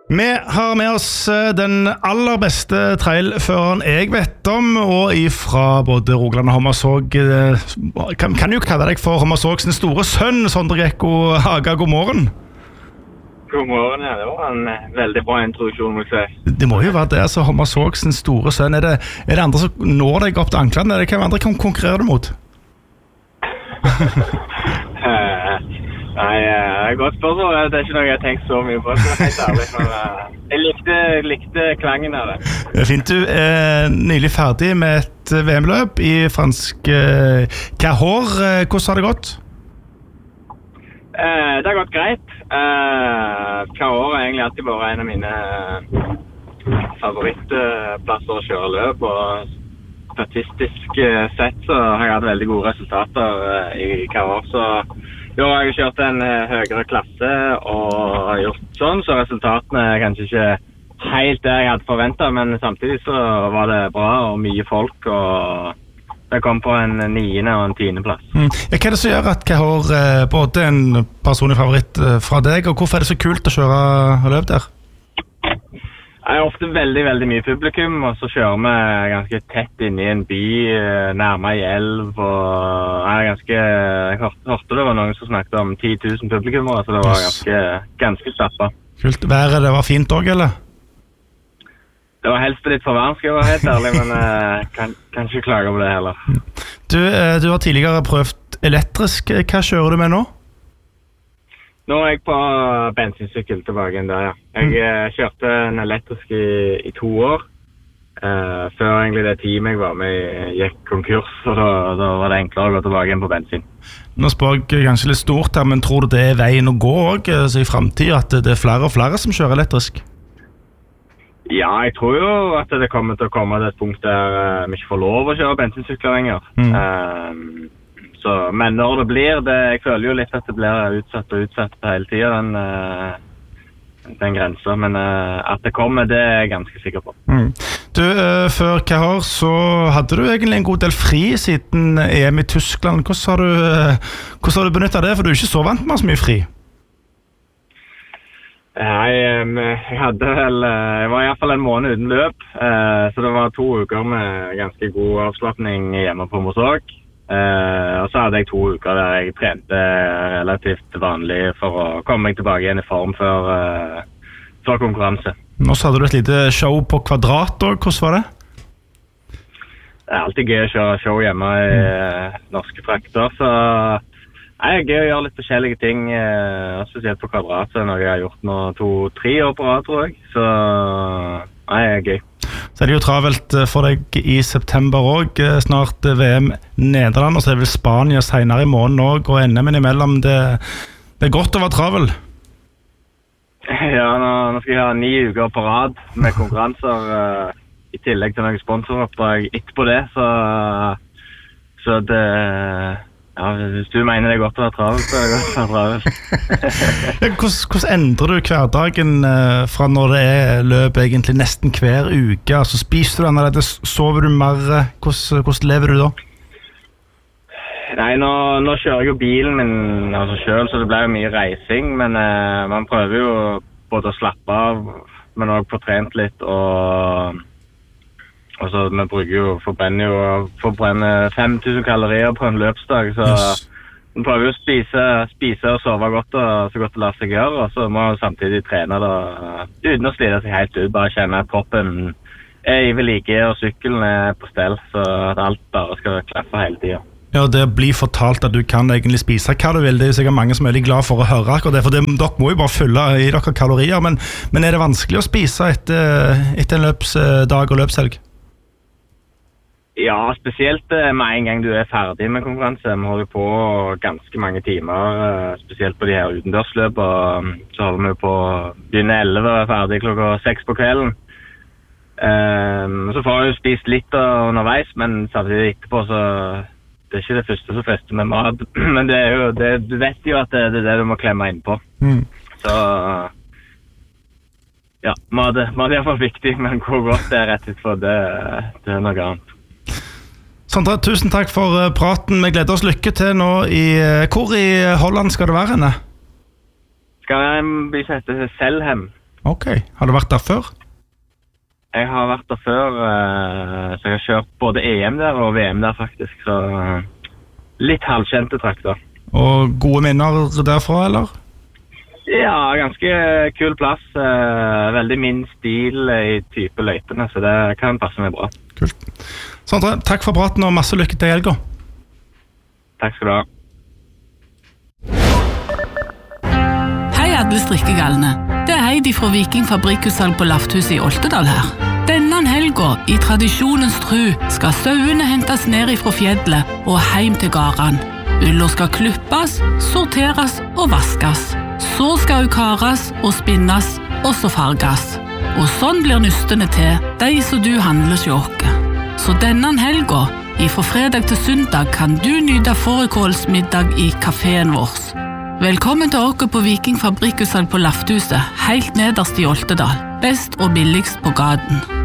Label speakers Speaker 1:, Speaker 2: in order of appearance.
Speaker 1: Vi har med oss den aller beste trailføreren jeg vet om, og ifra både Rogaland og Hommersåk. Kan jo kalle deg for Hommersåk sin store sønn, Sondre Gekko Haga. God morgen.
Speaker 2: God morgen, ja. Det var en veldig bra introduksjon, må jeg si. Det
Speaker 1: må jo være det, altså Hommersåk sin store sønn. Er det andre som når deg opp til anklene? Er det hvem andre konkurrerer du mot?
Speaker 2: Nei, godt spørsmål. Det ikke noe jeg har tenkt så mye på, så det helt ærlig. Men jeg likte klangen av det.
Speaker 1: Det fint. Du nylig ferdig med et VM-løp i fransk Cahors. Hvordan har det gått?
Speaker 2: Det har gått greit. Cahors har egentlig alltid vært en av mine favorittplasser å kjøre løp, og statistisk sett så har jeg hatt veldig gode resultater i Cahors, så jo, jeg har kjørt en høyere klasse og har gjort sånn, så resultatene er kanskje ikke helt det jeg hadde forventet, men samtidig så var det bra og mye folk, og det kom på en 9. og en 10. plass.
Speaker 1: Hva er det som gjør at Cahors både en personlig favoritt fra deg, og hvorfor er det så kult å kjøre løp der?
Speaker 2: Det er ofte veldig, veldig mye publikum, og så kjører vi ganske tett inne i en by, nærmere i elv, og jeg hørte det var noen som snakket om 10 000 publikummere, så det var ganske stappet.
Speaker 1: Kult. Været, det var fint også, eller?
Speaker 2: Det var helst litt for varmt, skal jeg være helt ærlig, men kan ikke klage på det heller.
Speaker 1: Du har tidligere prøvd elektrisk. Hva kjører du med nå?
Speaker 2: Nå er jeg på bensinsykkel tilbake igjen der, ja. Jeg kjørte en elektrisk i 2 år, før egentlig det teamet jeg var med gikk konkurs, og da var det enklere å gå tilbake igjen på bensin.
Speaker 1: Nå spør jeg kanskje litt stort her, men tror du det er veien å gå også, i fremtiden, at det er flere og flere som kjører elektrisk?
Speaker 2: Ja, jeg tror jo at det kommer til å komme til et punkt der vi ikke får lov å kjøre bensinsykler lenger. Men når det blir det, jeg føler jo litt at det blir utsatt hele tiden, den grensen, men at det kommer, det er jeg ganske sikker på.
Speaker 1: Du, før Cahors så hadde du egentlig en god del fri siden EM i Tyskland. Hvordan har du benyttet det, for du er ikke så vant med så mye fri?
Speaker 2: Nei, jeg var i hvert fall en måned uten løp, så det var 2 uker med ganske god avslappning hjemme på Hommersåk. Og så hadde jeg 2 uker der jeg trente relativt vanlig for å komme meg tilbake igjen i form for konkurranse.
Speaker 1: Nå så hadde du et lite show på Kvadrat også. Hvordan var det?
Speaker 2: Det er alltid gøy å kjøre show hjemme i norske trakter, så det er gøy å gjøre litt forskjellige ting, spesielt på Kvadrat, så noe jeg har gjort nå 2-3 år på rad, tror jeg, så det er gøy.
Speaker 1: Så er det jo travelt for deg i september også, snart VM Nederland, og så er det vel Spania senere i måneden også, og NM imellom. Det er godt å være travel.
Speaker 2: Ja, nå skal jeg ha 9 uker på rad med konkurranser, i tillegg til noen sponsoroppdrag etterpå det, så det... Ja, hvis du mener det er godt å være travel, så er det godt å være travel.
Speaker 1: Hvordan endrer du hverdagen fra når det er løp egentlig nesten hver uke? Altså, spiser du annerledes, sover du mer? Hvordan lever du da?
Speaker 2: Nei, nå kjører jeg jo bilen min selv, så det ble jo mye reising, men man prøver jo både å slappe av, men også få trent litt, og så vi forbrenner 5000 kalorier på en løpsdag, så vi prøver jo å spise og sove godt og så godt det lar seg gjøre, og så må vi samtidig trene da, uten å slite seg helt ut, bare kjenne at kroppen er i vedlike og sykkelen er på stell, så at alt bare skal klaffe hele tiden.
Speaker 1: Ja, det blir fortalt at du kan egentlig spise hva du vil, det er sikkert mange som er veldig glad for å høre akkurat det, for dere må jo bare fylle i dere kalorier, men er det vanskelig å spise etter en løpsdag og løpshelg?
Speaker 2: Ja, spesielt med en gang du er ferdig med konkurranse. Vi holder på ganske mange timer, spesielt på de her utendørsløp, og så holder vi på å begynne 11 og er ferdig klokka 6 på kvelden. Så får vi jo spist litt underveis, men samtidig etterpå så det er ikke det første som frister med mat, men det er jo, du vet jo at det er det du må klemme inn på. Så ja, mat er i hvert fall viktig, men hvor godt det er rett og slett, det er noe annet.
Speaker 1: Sondre, tusen takk for praten. Vi gleder oss lykke til nå hvor i Holland skal det være henne?
Speaker 2: Skal det en by som heter Selhem.
Speaker 1: Ok, har du vært der før?
Speaker 2: Jeg har vært der før, så jeg har kjørt både EM der og VM der faktisk, så litt halvkjente trakter.
Speaker 1: Og gode minner derfra, eller?
Speaker 2: Ja, ganske kul plass, veldig min stil i type løypene, så det kan passe meg bra.
Speaker 1: Kult. Sondre, takk for praten og masse lykke til i helga.
Speaker 2: Takk skal du ha.
Speaker 3: Hei alle strikkegalne. Det Heidi fra Viking Fabrikkutsalg på Lafthuset i Oltedal her. Denne helga, i tradisjonens tru, skal sauene hentes ned fra fjellet og heim til garan. Uller skal klippes, sorteres og vaskes. Så skal hun kares og spinnes, og så farges. Og sånn blir nystene til, de som du handler sjåke. Så denne helga, fra fredag til søndag, kan du nyte fårikålsmiddag i kaféen vår. Velkommen til dere på Viking Fabrikkutsalg på Lafthuset, helt nederst i Oltedal. Best og billigst på gaten.